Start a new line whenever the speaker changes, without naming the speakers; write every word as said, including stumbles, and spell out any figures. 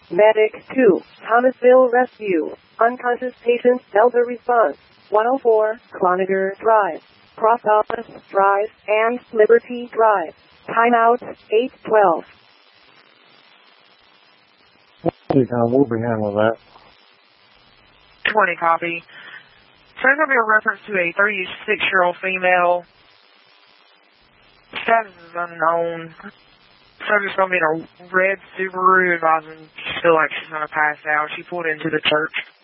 Medic two, Thomasville Rescue. Unconscious patient Delta response. one oh four, Cloninger Drive, Cross Office Drive, and Liberty Drive. Timeout eight twelve.
Okay, Tom, we'll be handling that.
twenty copy. So there's going to be a reference to a thirty-six-year-old female. Status is unknown. Subject's going to be in a red Subaru, advising she feel like she's going to pass out. She pulled into the church.